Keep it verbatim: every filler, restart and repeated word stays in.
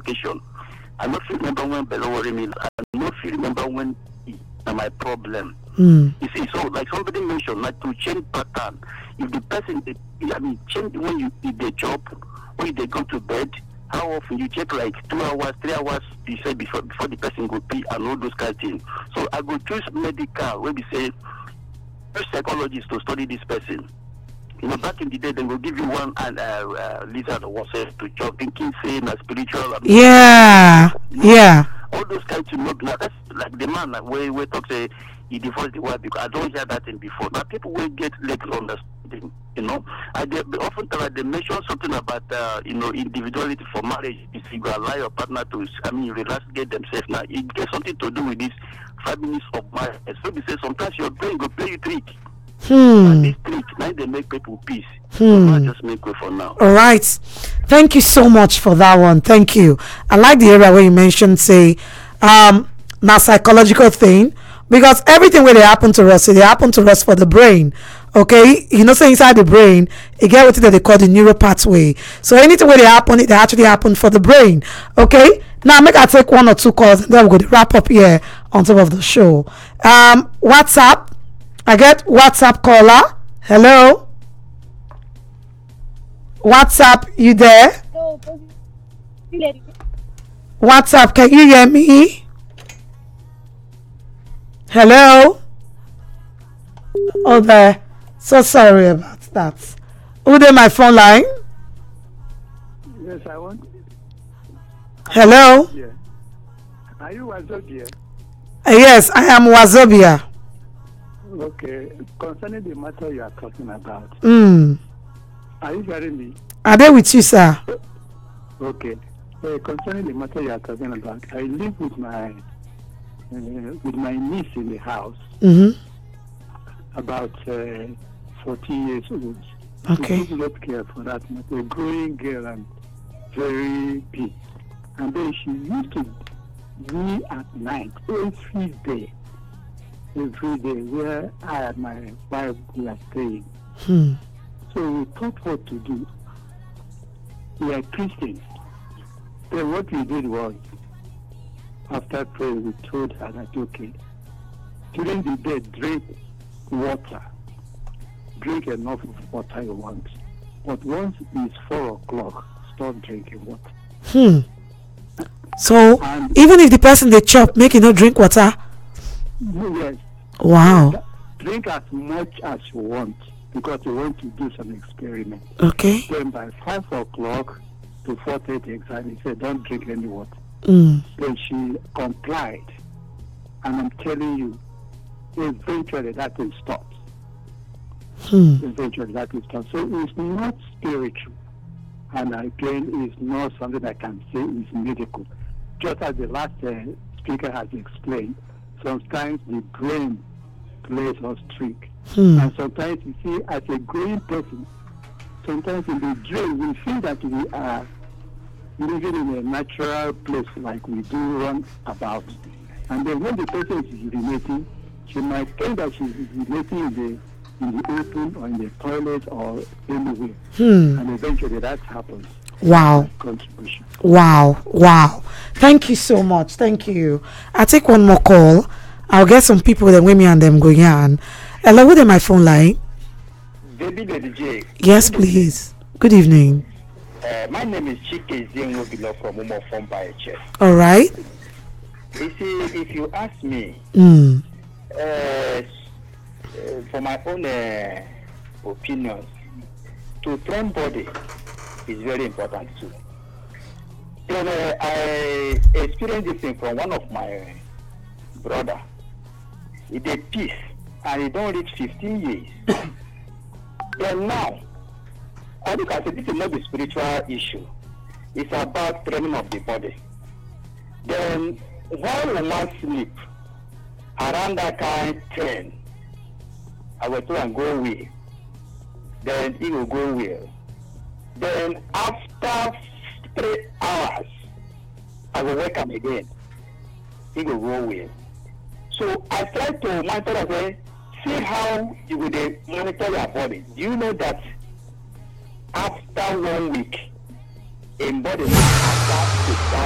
medication. I not feel remember when belly worry me. I not feel remember when uh, my problem. Mm. You see, so like somebody mentioned, like to change pattern. If the person, I mean, change when you eat the job, when they go to bed, how often you check like two hours, three hours, you say before before the person go pee and all those kind of things. So I go choose medical where we say use psychologists to study this person. You know, back in the day, they will give you one and uh, uh, lizard or whatsoever to chop, thinking, saying, a spiritual. I mean, Yeah, you know, yeah. all those kinds of not now. That's like the man like where we talk say he divorced the wife because I don't hear that thing before. But people will get little understanding. You know, I they, they often tell like they mention something about uh, you know individuality for marriage. If you allow your partner to, I mean, relax, get themselves now. It gets something to do with this five minutes of marriage. So we say sometimes your brain go play you trick. And Hmm. this trick now they make people peace. Hmm. So not just make way for now. All right. Thank you so much for that one. Thank you. I like the area where you mentioned, say, um, now psychological thing, because everything where they happen to us, they happen to us for the brain. Okay, you know, so inside the brain, you get what they call the neural pathway. So anything where they happen, it actually happen for the brain. Okay. Now make I take one or two calls, and then we're going to wrap up here on top of the show. Um, WhatsApp. I get WhatsApp caller. Hello. WhatsApp, you there? WhatsApp, can you hear me? Hello? Oh, there. So sorry about that. Who there, my phone line? Yes, I want. Hello? Yeah. Are you Wazobia? Uh, yes, I am Wazobia. Okay. Concerning the matter you are talking about, Mm. are you hearing me? Are they with you, sir? Okay. Uh, concerning the matter you are talking about, I live with my uh, with my niece in the house, Mm-hmm. about uh, fourteen years old. Okay. She not care for that matter. A growing girl and very big. And then she used to be at night every day. Every day where I and my wife were staying. Hmm. So we thought what to do. We are Christians. Then what we did was, after prayer, we told her that, okay, during the day, drink water. Drink enough of water you want. But once it's four o'clock, stop drinking water. Hmm. So And even if the person they chop, make you not drink water. yes, Wow. drink as much as you want because you want to do some experiment. Okay. Then by five o'clock to four thirty exactly, he said, don't drink any water. Mm. Then she complied. And I'm telling you, eventually that will stop. Hmm. Eventually that will stop. So it's not spiritual. And again, it's not something I can say is medical. Just as the last uh, speaker has explained, sometimes the brain plays us trick. Hmm. And sometimes you see, as a growing person, sometimes in the dream we feel that we are living in a natural place like we do run about. And then when the person is urinating, she might think that she's urinating in the in the open or in the toilet or anywhere. Hmm. And eventually that happens. Wow. Contribution. Wow. Wow. Thank you so much. Thank you. I'll take one more call. I'll get some people that with me and them go yarn. Hello, who's on my phone line? Baby Lady J. Yes, please. Good evening. Uh, my name is Chike Zenwobilo from Umo Form by a Chef. All right. You see, if you ask me, Mm. uh, uh, for my own uh, opinions, to train body is very important too. Then uh, I experienced this thing from one of my brother. He did peace and he don't reach fifteen years. Then now, I look at it, this is not the spiritual issue. It's about training of the body. Then while we not sleep, around that kind ten, I will try and go away. Then he will go well. Then after three hours, I will wake up again. He will go well. So I try to monitor and say, see how you will monitor your body. Do you know that after one week, in body now start to start